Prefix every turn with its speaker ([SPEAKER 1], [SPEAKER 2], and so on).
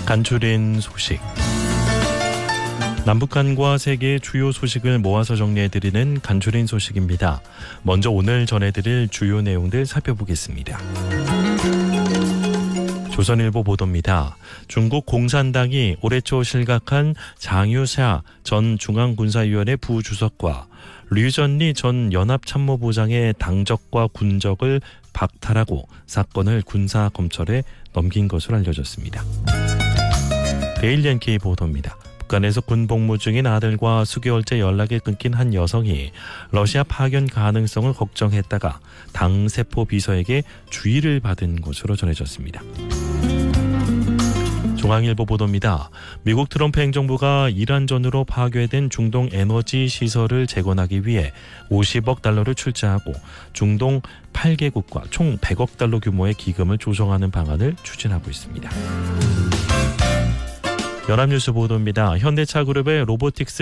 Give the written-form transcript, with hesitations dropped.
[SPEAKER 1] 간추린 소식. 남북한과 세계의 주요 소식을 모아서 정리해드리는 간추린 소식입니다. 먼저 오늘 전해드릴 주요 내용들 살펴보겠습니다. 조선일보 보도입니다. 중국 공산당이 올해 초 실각한 장유샤 전 중앙군사위원회 부주석과 류전리 전 연합참모부장의 당적과 군적을 박탈하고 사건을 군사검찰에 넘긴 것으로 알려졌습니다. 데일리 NK 보도입니다. 북한에서 군복무 중인 아들과 수개월째 연락이 끊긴 한 여성이 러시아 파견 가능성을 걱정했다가 당 세포 비서에게 주의를 받은 것으로 전해졌습니다. 중앙일보 보도입니다. 미국 트럼프 행정부가 이란전으로 파괴된 중동 에너지 시설을 재건하기 위해 50억 달러를 출자하고 중동 8개국과 총 100억 달러 규모의 기금을 조성하는 방안을 추진하고 있습니다. 연합뉴스 보도입니다. 현대차 그룹의 로보틱스